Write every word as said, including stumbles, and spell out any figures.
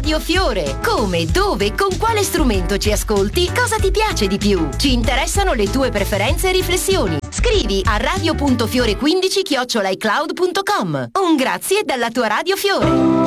Radio Fiore. Come, dove, con quale strumento ci ascolti, cosa ti piace di più? Ci interessano le tue preferenze e riflessioni. Scrivi a radio punto fiore quindici chiocciola i cloud punto com. Un grazie dalla tua Radio Fiore.